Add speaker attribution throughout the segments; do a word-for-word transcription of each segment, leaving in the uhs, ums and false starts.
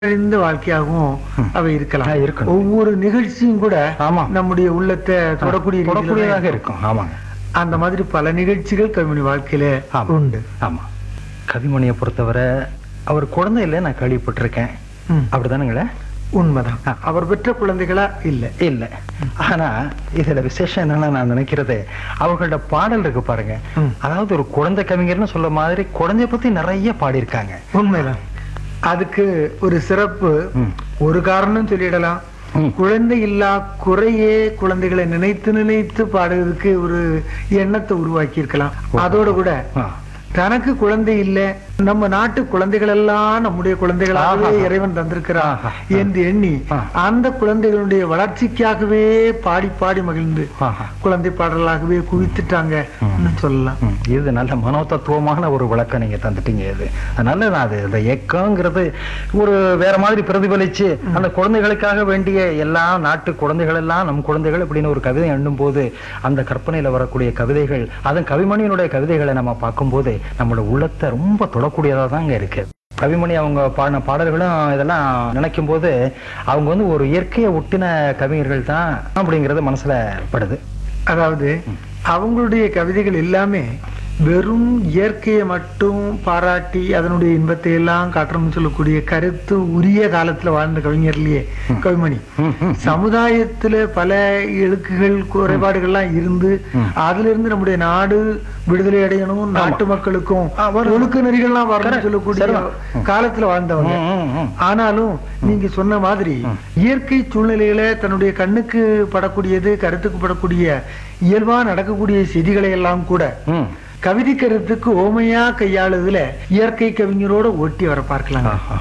Speaker 1: அறிந்த வாழ்க்கையாகவும் அவை இருக்கலாம்.
Speaker 2: ஆ, இருக்கணும்.
Speaker 1: ஒவ்வொரு நிகழ்ச்சியும் கூட
Speaker 2: ஆமா.
Speaker 1: நம்முடைய உள்ளத்தை தொடக்கூடிய
Speaker 2: தொடக்கூடியதாக
Speaker 1: ரீதியில
Speaker 2: இருக்கும். ஆமாங்க.
Speaker 1: அந்த மாதிரி பல நிகழ்ச்சிகள் கவிமணி வாழ்க்கையில
Speaker 2: ஆமா.
Speaker 1: உண்டு.
Speaker 2: ஆமா. கவிமணியை பொறுத்தவரை அவர் குழந்தை இல்லை, நான் கேள்விப்பட்டிருக்கேன்.
Speaker 1: ம்.
Speaker 2: அப்படிதானுங்களே?
Speaker 1: உண்மைதான்.
Speaker 2: ஆ.
Speaker 1: அவர் பெற்ற குழந்தைகளா இல்ல.
Speaker 2: இல்ல. ஆனா இதுல விசேஷம் என்னன்னா, நான் நினைக்கிறது அவர்களோட பாடல் இருக்கு பாருங்க.
Speaker 1: ம்.
Speaker 2: அதாவது ஒரு குழந்தை கவிஞர்னு சொல்ல மாதிரி குழந்தைய பத்தி நிறைய பாடியிருக்காங்க.
Speaker 1: உண்மைதான். அதுக்கு ஒரு சிறப்பு
Speaker 2: ம்.
Speaker 1: ஒரு காரணம் சொல்லிடலாம்.
Speaker 2: ம்.
Speaker 1: குழந்தை இல்லா குறையே குழந்தைகளை நினைத்து நினைத்து பாடுறதுக்கு ஒரு எண்ணத்தை உருவாக்கி இருக்கலாம். அதோட கூட
Speaker 2: ஆ.
Speaker 1: தனக்கு குழந்தை இல்ல, நம்ம நாட்டு குழந்தைகள் எல்லாம் நம்முடைய குழந்தைகளாகவே
Speaker 2: ஆஹா.
Speaker 1: இறைவன் தந்திருக்கிறான்
Speaker 2: ஆஹா.
Speaker 1: என்று எண்ணி
Speaker 2: ஆ.
Speaker 1: அந்த குழந்தைகளுடைய வளர்ச்சிக்காகவே பாடி பாடி மகிழ்ந்து
Speaker 2: ஆஹா.
Speaker 1: குழந்தை பாடலாகவே குவித்துட்டாங்க சொல்லலாம்.
Speaker 2: ம். இது நல்ல மனோதத்துவமான ஒரு விளக்கம் நீங்க தந்துட்டீங்க. இது நல்ல அது இந்த ஏக்கங்கிறது ஒரு வேற மாதிரி பிரதிபலிச்சு அந்த குழந்தைகளுக்காக வேண்டிய எல்லா நாட்டு குழந்தைகள் எல்லாம் நம் குழந்தைகள் அப்படின்னு ஒரு கவிதை எண்ணும் போது அந்த கற்பனையில வரக்கூடிய கவிதைகள், அதன் கவிமணியினுடைய கவிதைகளை நம்ம பார்க்கும்போது நம்மளோட உள்ளத்தை ரொம்ப தொடக்கூடியதா தாங்க இருக்கு. கவிமணி அவங்க பாடின பாடல்களும் இதெல்லாம் நினைக்கும் போது அவங்க வந்து ஒரு இயற்கையை ஒட்டின கவிஞர்கள் தான் அப்படிங்கறது மனசுல படுது.
Speaker 1: அதாவது அவங்களுடைய கவிதைகள் எல்லாமே வெறும் இயற்கையை மட்டும் பாராட்டி அதனுடைய இன்பத்தை எல்லாம் காட்டணும்னு சொல்லக்கூடிய கருத்து உரிய காலத்துல வாழ்ந்த கவிஞர்லயே கவிமணி
Speaker 2: ம், ம்.
Speaker 1: சமுதாயத்துல பல இழுக்குகள் குறைபாடுகள்லாம் இருந்து அதுல இருந்து நம்முடைய நாடு விடுதலை அடையணும், நாட்டு மக்களுக்கும்
Speaker 2: ஆ, வரும்.
Speaker 1: ஒழுக்க நெறிகள்லாம் வரணும்னு
Speaker 2: Correct.
Speaker 1: சொல்லக்கூடிய
Speaker 2: சரிதான்.
Speaker 1: காலத்துல வாழ்ந்தவங்க.
Speaker 2: ம், ம், ம்.
Speaker 1: ஆனாலும் நீங்க சொன்ன மாதிரி இயற்கை சூழ்நிலையில தன்னுடைய கண்ணுக்கு படக்கூடியது, கருத்துக்கு படக்கூடிய இயல்பா நடக்கக்கூடிய செய்திகளை எல்லாம் கூட
Speaker 2: ம்.
Speaker 1: கவிதை கருத்துக்கு ஓமையா கையாளுதுல இயற்கை கவிஞரோட ஒட்டி வர பார்க்கலாம்.
Speaker 2: ஆஹா.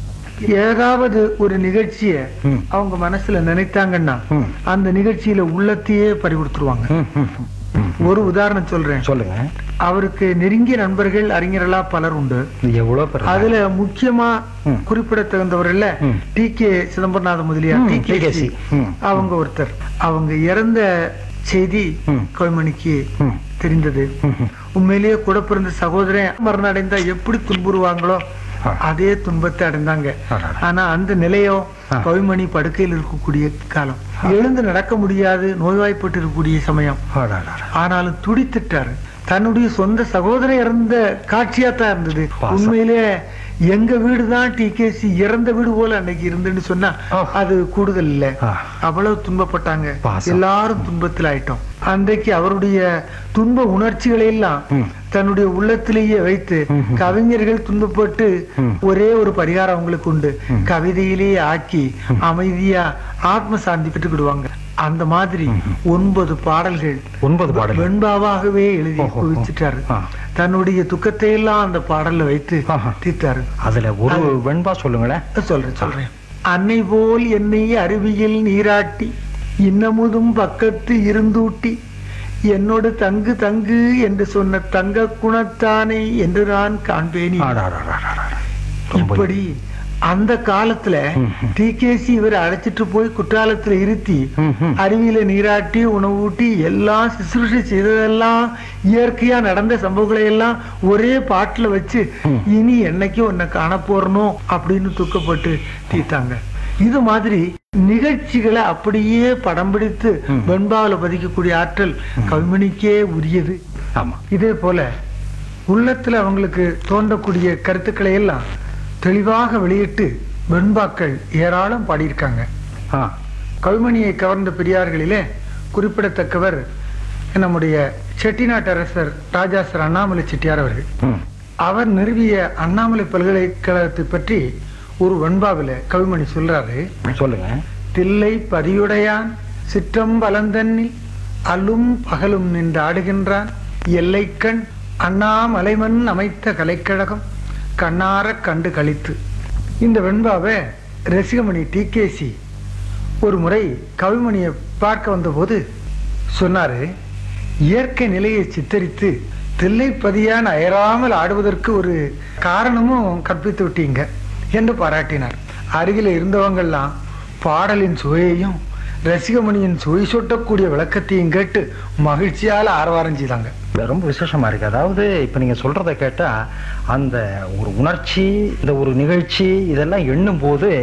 Speaker 1: ஏதாவது ஒரு நிகழ்ச்சிய
Speaker 2: ம்.
Speaker 1: அவங்க மனசுல நினைத்தாங்கன்னா
Speaker 2: ம்.
Speaker 1: அந்த நிகழ்ச்சியில உள்ளத்தையே பறிகொடுத்துருவாங்க.
Speaker 2: ம், ம், ம்.
Speaker 1: ஒரு உதாரணம் சொல்றேன்.
Speaker 2: சொல்லுங்க.
Speaker 1: அவருக்கு நெருங்கிய நண்பர்கள் அறிஞர்களா பலர் உண்டு.
Speaker 2: இது எவ்வளவு பெரிய
Speaker 1: அதுல முக்கியமா
Speaker 2: ம்.
Speaker 1: குறிப்பிடத்தகுந்தவர்கள்ல
Speaker 2: ம்.
Speaker 1: டி கே சிதம்பரநாத முதலியார்,
Speaker 2: ம்,
Speaker 1: D K
Speaker 2: D K C.
Speaker 1: C.
Speaker 2: ம்.
Speaker 1: அவங்க ஒருத்தர். அவங்க இறந்த செய்தி
Speaker 2: ம்.
Speaker 1: கவிமணிக்கு
Speaker 2: ம்.
Speaker 1: தெரிந்தது.
Speaker 2: ம், ம்.
Speaker 1: உண்மையிலேயே கூட பிறந்த சகோதரன் மரணம் அடைந்தா எப்படி துன்புறுவாங்களோ
Speaker 2: ஆ.
Speaker 1: அதே துன்பத்தை அடைந்தாங்க.
Speaker 2: அடடா.
Speaker 1: ஆனா அந்த நிலையோ
Speaker 2: ஆ.
Speaker 1: கவிமணி படுக்கையில் இருக்கக்கூடிய காலம், எழுந்து நடக்க முடியாது, நோய்வாய்ப்பட்டு இருக்கக்கூடிய சமயம்.
Speaker 2: அடடா.
Speaker 1: ஆனாலும் துடித்துட்டாரு. தன்னுடைய சொந்த சகோதரன் இறந்த காட்சியா தான் இருந்தது.
Speaker 2: பாசம்.
Speaker 1: உண்மையிலே எங்க வீடுதான் டி கே சி இறந்த வீடு போல அன்னைக்கு இருந்துன்னு சொன்னா
Speaker 2: ஓ.
Speaker 1: அது கூடுதல் இல்ல.
Speaker 2: ஆ.
Speaker 1: அவ்வளவு துன்பப்பட்டாங்க.
Speaker 2: பாசம்.
Speaker 1: எல்லாரும் துன்பத்தில் ஆயிட்டோம். அன்றைக்கு அவருடைய துன்ப உணர்ச்சிகளை எல்லாம்
Speaker 2: ம்.
Speaker 1: தன்னுடைய உள்ளத்திலேயே வைத்து
Speaker 2: ம்ஹும்.
Speaker 1: கவிஞர்கள் துன்பப்பட்டு
Speaker 2: ம்.
Speaker 1: ஒரே ஒரு பரிகாரம் அவங்களுக்கு உண்டு. கவிதையிலேயே ஆக்கி அமைதியா ஆத்ம சாந்தி பெற்றுக்கிடுவாங்க. அந்த மாதிரி ஒன்பது பாடல்கள்
Speaker 2: ஒன்பது பாடல்.
Speaker 1: வெண்பாவாகவே எழுதி
Speaker 2: ஓஹோ.
Speaker 1: குவிச்சிட்டாரு.
Speaker 2: ஆ.
Speaker 1: தன்னுடைய துக்கத்தை எல்லாம் அந்த பாடல்ல வைத்து
Speaker 2: ஆஹா.
Speaker 1: தீர்த்தாரு.
Speaker 2: அதுல ஒரு வெண்பா சொல்லுங்களேன்.
Speaker 1: சொல்றேன் சொல்றேன். அன்னை போல் என்னை அருவியில் நீராட்டி இன்னமுதும் பக்கத்து இருந்தூட்டி என்னோடு தங்கு தங்கு என்று சொன்ன தங்க குணத்தானே என்று நான் காண்பேனி.
Speaker 2: அடடடடடட. ரொம்ப
Speaker 1: இப்படி அந்த காலத்துல
Speaker 2: ம்ஹும்.
Speaker 1: டி கே சி இவரை அழைச்சிட்டு போய் குற்றாலத்துல இருத்தி
Speaker 2: ம்ஹும்.
Speaker 1: அருவியில நீராட்டி உணவூட்டி எல்லாம் சுசுறுஷை செய்ததெல்லாம் இயற்கையா நடந்த சம்பவங்களை எல்லாம் ஒரே பாட்டுல வச்சு
Speaker 2: ம்.
Speaker 1: இனி என்னைக்கும் உன்னை காண போறணும் அப்படின்னு துக்கப்பட்டு தீர்த்தாங்க. இது மாதிரி நிகழ்ச்சிகளை அப்படியே படம் பிடித்து
Speaker 2: ம்.
Speaker 1: வெண்பாவில பதிக்கக்கூடிய ஆற்றல் கவிமணிக்கே உரியது.
Speaker 2: ஆமா.
Speaker 1: இதே போல உள்ளத்துல அவங்களுக்கு தோன்றக்கூடிய கருத்துக்களை எல்லாம் தெளிவாக வெளியிட்டு வெண்பாக்கள் ஏராளம் பாடியிருக்காங்க.
Speaker 2: ஆ.
Speaker 1: கவிமணியை கவர்ந்த பெரியார்களிலே குறிப்பிடத்தக்கவர் நம்முடைய செட்டிநாட்டு அரசர் ராஜா சர் அண்ணாமலை செட்டியார் அவர்கள்.
Speaker 2: ம்.
Speaker 1: அவர் நிறுவிய அண்ணாமலை பல்கலைக்கழகத்தை பற்றி ஒரு வெண்பாவில கவிமணி சொல்றாரு.
Speaker 2: சொல்லுங்க.
Speaker 1: தில்லை பதியுடையான் சிற்றம் பலந்தன்னில் அல்லும் பகலும் நின்று ஆடுகின்றான் எல்லைக்கண் அண்ணாமலைமன் அமைத்த கலைக்கழகம் கண்ணார கண்டு கழித்து. இந்த வெண்பாவை ரசிகமணி டி கே சி ஒரு முறை கவிமணியை பார்க்க வந்தபோது சொன்னாரு, இயற்கை நிலையை சித்தரித்து தில்லைப்பதியான் அயராமல் ஆடுவதற்கு ஒரு காரணமும் கற்பித்து விட்டீங்க என்று பாராட்டினார். அருகில இருந்தவங்கெல்லாம் பாடலின் சுவையையும் ரசிகமணியின் சுவை சொட்டக்கூடிய விளக்கத்தையும் கேட்டு மகிழ்ச்சியால ஆரவாரம் செய்தாங்க.
Speaker 2: ரொம்ப விசேஷமா இருக்கு. அதாவது இப்ப நீங்க சொல்றதை கேட்டா அந்த ஒரு உணர்ச்சி, இந்த ஒரு நிகழ்ச்சி இதெல்லாம் எண்ணும் போது